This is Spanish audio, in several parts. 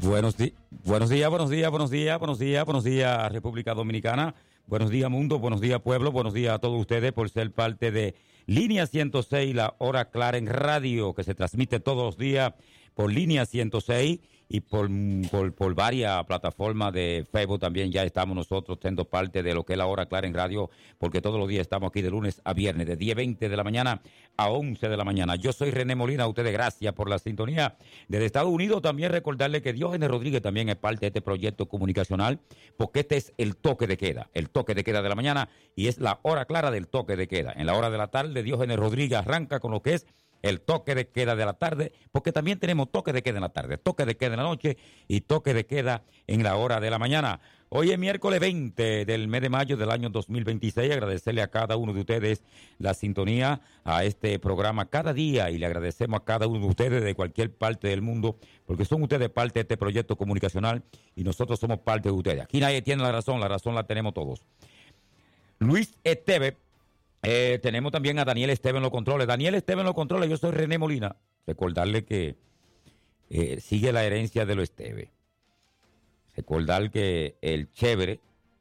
Buenos días, buenos días, República Dominicana. Buenos días, mundo, buenos días, pueblo, buenos días a todos ustedes por ser parte de Línea 106, la hora clara en radio, que se transmite todos los días por Línea 106 y por varias plataformas de Facebook también. Ya estamos nosotros siendo parte de lo que es la hora clara en radio, porque todos los días estamos aquí de lunes a viernes, de 10:20 de la mañana a 11 de la mañana. Yo soy René Molina, a ustedes gracias por la sintonía. Desde Estados Unidos también recordarle que Diógenes Rodríguez también es parte de este proyecto comunicacional, porque este es el toque de queda de la mañana, y es la hora clara del toque de queda. En la hora de la tarde, Diógenes Rodríguez arranca con lo que es el toque de queda de la tarde, porque también tenemos toque de queda en la tarde, toque de queda en la noche y toque de queda en la hora de la mañana. Hoy es miércoles 20 del mes de mayo del año 2026. Agradecerle a cada uno de ustedes la sintonía a este programa cada día, y le agradecemos a cada uno de ustedes de cualquier parte del mundo, porque son ustedes parte de este proyecto comunicacional y nosotros somos parte de ustedes. Aquí nadie tiene la razón la tenemos todos. Luis Esteve. Tenemos también a Daniel Esteve en los controles. Daniel Esteve en los controles, yo soy René Molina. Recordarle que sigue la herencia de los Esteve. Recordar que el chévere,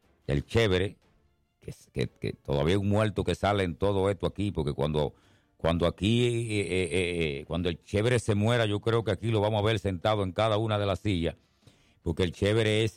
que todavía es un muerto que sale en todo esto aquí, porque cuando el chévere se muera, yo creo que aquí lo vamos a ver sentado en cada una de las sillas, porque el chévere es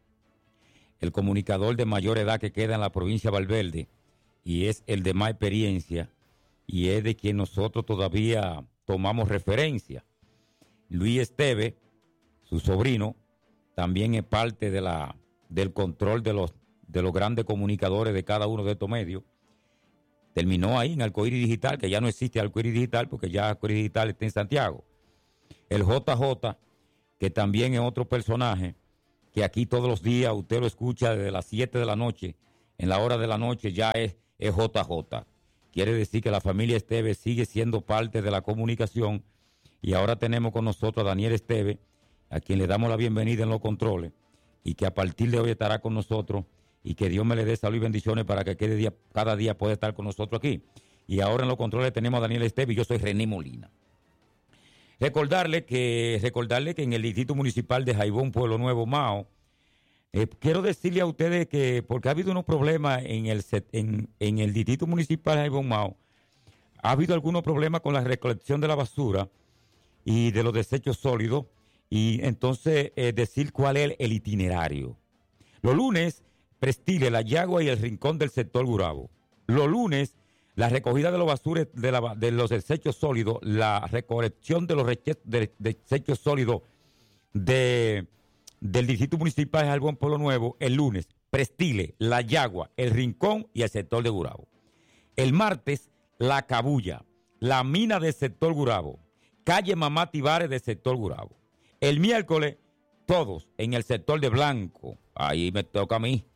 el comunicador de mayor edad que queda en la provincia de Valverde, y es el de más experiencia, y es de quien nosotros todavía tomamos referencia. Luis Esteve, su sobrino, también es parte del control de los grandes comunicadores de cada uno de estos medios. Terminó ahí en Arcoíris Digital, que ya no existe Arcoíris Digital, porque ya Arcoíris Digital está en Santiago. El JJ, que también es otro personaje, que aquí todos los días usted lo escucha desde las 7 de la noche, en la hora de la noche ya es JJ. Quiere decir que la familia Esteve sigue siendo parte de la comunicación, y ahora tenemos con nosotros a Daniel Esteve, a quien le damos la bienvenida en los controles, y que a partir de hoy estará con nosotros, y que Dios me le dé salud y bendiciones para que cada día pueda estar con nosotros aquí. Y ahora en los controles tenemos a Daniel Esteve y yo soy René Molina. Recordarle que en el Distrito Municipal de Jaibón, Pueblo Nuevo, Mao, quiero decirle a ustedes que, porque ha habido unos problemas en el Distrito Municipal de Jaibón, Mao, ha habido algunos problemas con la recolección de la basura y de los desechos sólidos, y entonces decir cuál es el itinerario. Los lunes, Prestile, La Yagua y el Rincón del sector Gurabo. Los lunes, la recogida de los basuras, de los desechos sólidos, la recolección de los desechos sólidos del Distrito Municipal de Jaibón, Pueblo Nuevo, el lunes, Prestile, La Yagua, el Rincón y el sector de Gurabo. El martes, La Cabulla, la mina del sector Gurabo, calle Mamá Tibares del sector Gurabo. El miércoles, todos en el sector de Blanco. Ahí me toca a mí.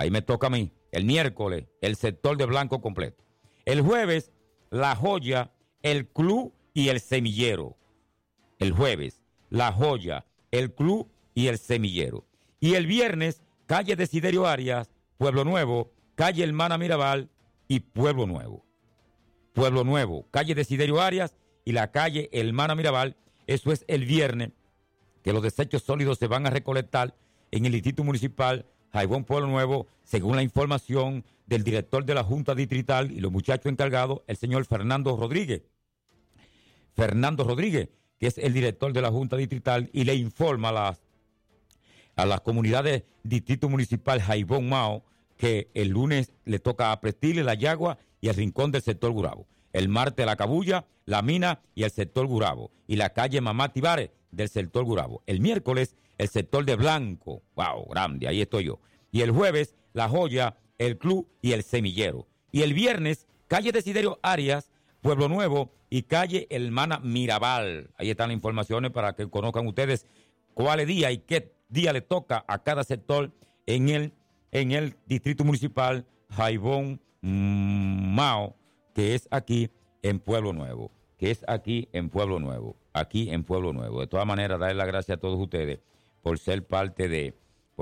El miércoles, el sector de Blanco completo. El jueves, La Joya, el Club y el Semillero. El jueves, La Joya, el Club y el Semillero. Y el viernes, calle Desiderio Arias, Pueblo Nuevo, calle Hermana Mirabal y Pueblo Nuevo. Pueblo Nuevo, calle Desiderio Arias y la calle Hermana Mirabal. Eso es el viernes, que los desechos sólidos se van a recolectar en el Distrito Municipal Jaibón, Pueblo Nuevo, según la información del director de la Junta Distrital y los muchachos encargados, el señor Fernando Rodríguez. Fernando Rodríguez, que es el director de la Junta Distrital, y le informa a las comunidades Distrito Municipal Jaibón Mao que el lunes le toca a Prestile, La Yagua y el Rincón del sector Gurabo. El martes, La Cabulla, la mina y el sector Gurabo. Y la calle Mamá Tibares del sector Gurabo. El miércoles, el sector de Blanco. ¡Wow! Grande, ahí estoy yo. Y el jueves, La Joya, el Club y el Semillero. Y el viernes, calle Desiderio Arias, Pueblo Nuevo y calle Hermana Mirabal. Ahí están las informaciones para que conozcan ustedes cuál es día y qué día le toca a cada sector en el Distrito Municipal Jaibón Mao, que es aquí en Pueblo Nuevo. Aquí en Pueblo Nuevo. De todas maneras, darle las gracias a todos ustedes por ser parte de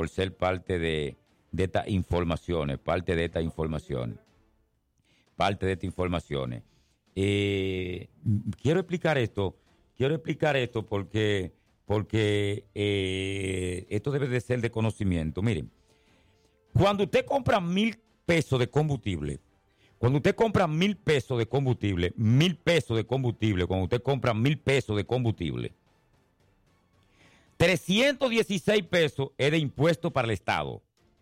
estas informaciones, Quiero explicar esto porque porque esto debe de ser de conocimiento. Miren, cuando usted compra 1,000 pesos de combustible, cuando usted compra 1,000 pesos de combustible, 1,000 pesos de combustible, cuando usted compra 1,000 pesos de combustible, 316 pesos es de impuesto para el Estado.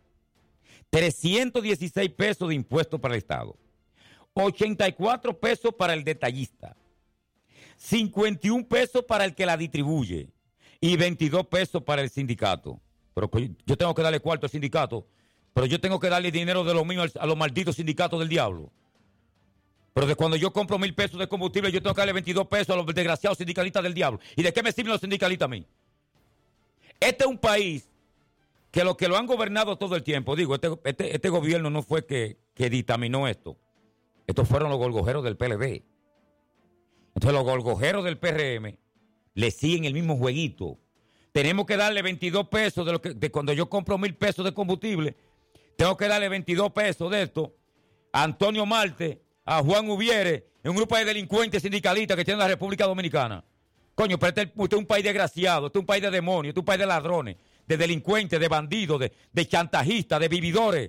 316 pesos de impuesto para el Estado. 84 pesos para el detallista. 51 pesos para el que la distribuye. Y 22 pesos para el sindicato. Pero yo tengo que darle cuarto al sindicato. Pero yo tengo que darle dinero de lo mío a los malditos sindicatos del diablo. Pero de cuando yo compro 1,000 pesos de combustible, yo tengo que darle 22 pesos a los desgraciados sindicalistas del diablo. ¿Y de qué me sirven los sindicalistas a mí? Este es un país que lo han gobernado todo el tiempo. Digo, este gobierno no fue que dictaminó esto. Estos fueron los golgojeros del PLD. Entonces los golgojeros del PRM le siguen el mismo jueguito. Tenemos que darle 22 pesos de cuando yo compro 1,000 pesos de combustible. Tengo que darle 22 pesos de esto a Antonio Marte, a Juan Ubiere, un grupo de delincuentes sindicalistas que tiene la República Dominicana. Coño, pero este es un país desgraciado, este es un país de demonios, este es un país de ladrones, de delincuentes, de bandidos, de chantajistas, de vividores.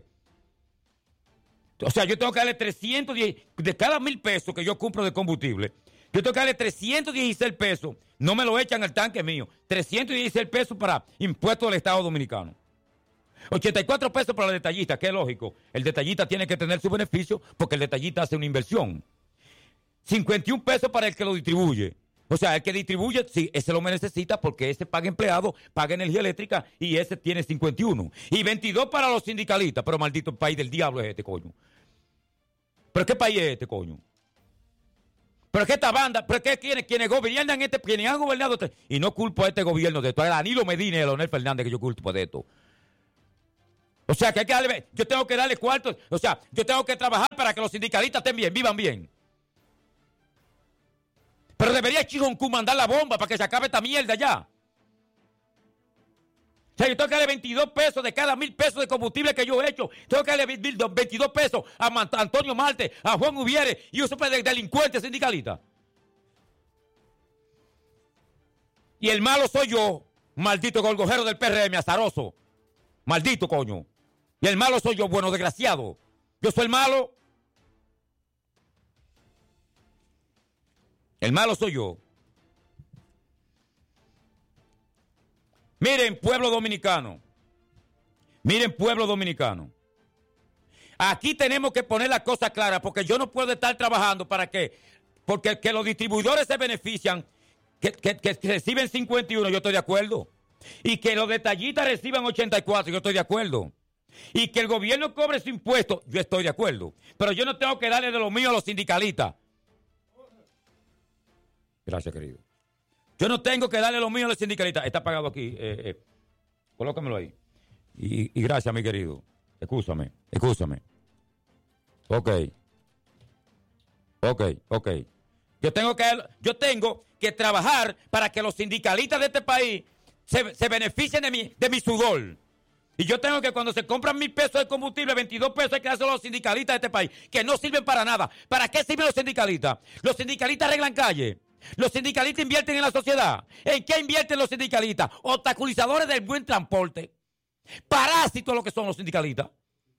O sea, yo tengo que darle 310, de cada 1,000 pesos que yo compro de combustible, yo tengo que darle 316 pesos, no me lo echan al tanque mío, 316 pesos para impuestos del Estado Dominicano. 84 pesos para el detallista, que es lógico. El detallista tiene que tener su beneficio porque el detallista hace una inversión. 51 pesos para el que lo distribuye. O sea, el que distribuye, sí, ese lo necesita porque ese paga empleado, paga energía eléctrica y ese tiene 51. Y 22 para los sindicalistas. Pero maldito país del diablo es este, coño. ¿Pero qué país es este, coño? ¿Pero qué esta banda? ¿Pero qué quienes gobiernan quienes han gobernado este? Y no culpo a este gobierno de esto. A Danilo Medina y a Leonel Fernández que yo culpo de esto. O sea, que hay que darle, yo tengo que darle cuartos. O sea, yo tengo que trabajar para que los sindicalistas estén bien, vivan bien. Pero debería Chijoncú mandar la bomba para que se acabe esta mierda ya. O sea, yo tengo que darle 22 pesos de cada 1,000 pesos de combustible que yo he hecho. Tengo que darle 22 pesos a Antonio Marte, a Juan Ubiere y un super delincuente sindicalista. Y el malo soy yo, maldito golgojero del PRM, azaroso. Maldito, coño. Y el malo soy yo, bueno, desgraciado. Yo soy el malo. El malo soy yo. Miren, pueblo dominicano. Miren, pueblo dominicano. Aquí tenemos que poner las cosas claras porque yo no puedo estar trabajando porque que los distribuidores se benefician, que reciben 51, yo estoy de acuerdo. Y que los detallistas reciban 84, yo estoy de acuerdo. Y que el gobierno cobre su impuesto, yo estoy de acuerdo. Pero yo no tengo que darle de lo mío a los sindicalistas. Gracias, querido. Yo no tengo que darle lo mío a los sindicalistas. Está pagado aquí. Colócamelo ahí. Y gracias, mi querido. Excúsame. Ok. Yo tengo que trabajar para que los sindicalistas de este país se beneficien de mi sudor. Y yo tengo que cuando se compran 1,000 pesos de combustible, 22 pesos hay que dárselo a los sindicalistas de este país, que no sirven para nada. ¿Para qué sirven los sindicalistas? Los sindicalistas arreglan calles. Los sindicalistas invierten en la sociedad. ¿En qué invierten los sindicalistas? Obstaculizadores del buen transporte. Parásitos lo que son los sindicalistas.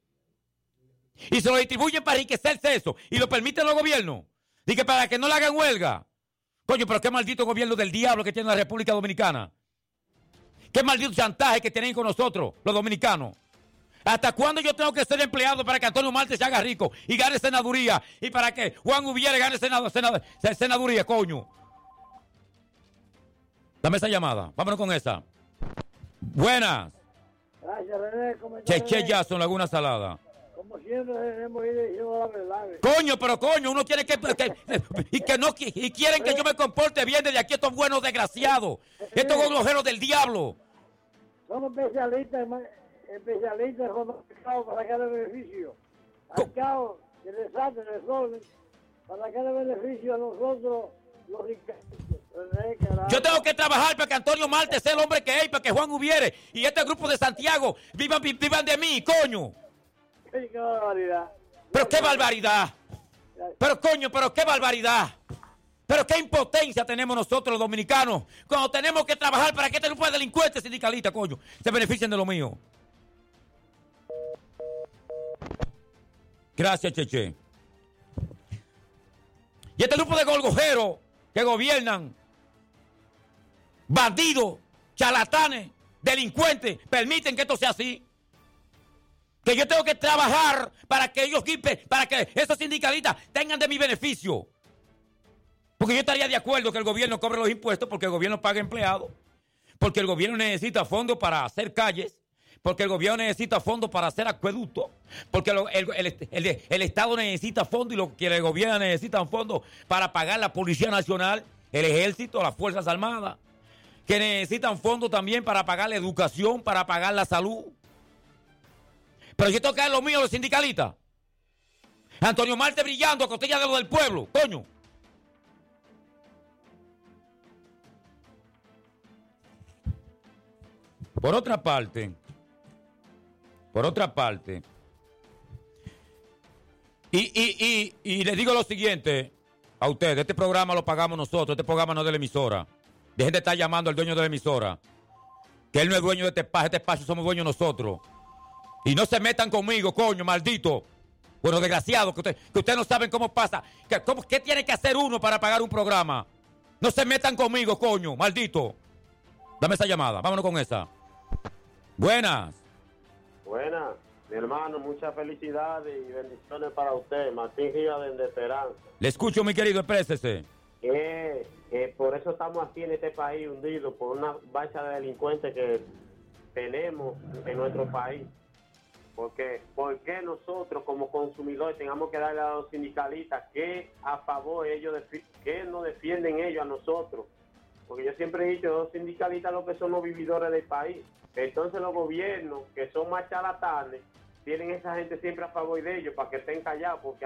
Y se lo distribuyen para enriquecerse eso. Y lo permiten los gobiernos. Y que para que no le hagan huelga. Coño, pero qué maldito gobierno del diablo que tiene la República Dominicana. Qué maldito chantaje que tienen con nosotros, los dominicanos. ¿Hasta cuándo yo tengo que ser empleado para que Antonio Marte se haga rico y gane senaduría? Y para que Juan Ubiere gane senaduría, coño. Dame esa llamada. Vámonos con esa. Buenas. Gracias, René. Cheche Jason, Laguna Salada. Como siempre, hemos ido diciendo la verdad. Coño, pero coño, uno tiene que y quieren que yo me comporte bien desde aquí estos buenos desgraciados. Estos golgojeros del diablo. Somos especialistas con los mercados para sacar el beneficio. Al cabo, que desastre, desorden, para sacar el beneficio a nosotros, los ricos. Yo tengo que trabajar para que Antonio Marte sea el hombre que es, para que Juan Ubiere y este grupo de Santiago vivan de mí, coño. ¡Qué barbaridad! ¡Pero qué barbaridad! ¡Pero coño, pero qué barbaridad! Pero qué impotencia tenemos nosotros los dominicanos cuando tenemos que trabajar para que este grupo de delincuentes sindicalistas, coño, se beneficien de lo mío. Gracias, Cheche. Y este grupo de golgojeros que gobiernan, bandidos, charlatanes, delincuentes, permiten que esto sea así. Que yo tengo que trabajar para que ellos para que esos sindicalistas tengan de mi beneficio. Porque yo estaría de acuerdo que el gobierno cobre los impuestos porque el gobierno paga empleados, porque el gobierno necesita fondos para hacer calles, porque el gobierno necesita fondos para hacer acueductos, porque el Estado necesita fondos y lo que el gobierno necesita fondos para pagar la Policía Nacional, el Ejército, las Fuerzas Armadas, que necesitan fondos también para pagar la educación, para pagar la salud. Pero yo tengo que dar lo mío a los sindicalistas. Antonio Marte brillando a costilla de lo del pueblo, coño. Por otra parte, y le digo lo siguiente a ustedes, este programa lo pagamos nosotros, este programa no es de la emisora. Dejen de estar llamando al dueño de la emisora, que él no es dueño de este espacio, somos dueños nosotros. Y no se metan conmigo, coño, maldito. Bueno, desgraciado, que ustedes no saben cómo pasa. ¿Qué tiene que hacer uno para pagar un programa? No se metan conmigo, coño, maldito. Dame esa llamada, vámonos con esa. Buenas. Buenas, mi hermano, muchas felicidades y bendiciones para usted, Martín Rivas de Esperanza. Le escucho, mi querido, exprésese. Por eso estamos aquí en este país hundidos, por una bacha de delincuentes que tenemos en nuestro país. Porque, ¿por qué nosotros como consumidores tengamos que darle a los sindicalistas que a favor que nos defienden ellos a nosotros? Porque yo siempre he dicho, los sindicalistas lo que son los vividores del país. Entonces los gobiernos, que son más charlatanes, tienen esa gente siempre a favor de ellos para que estén callados, porque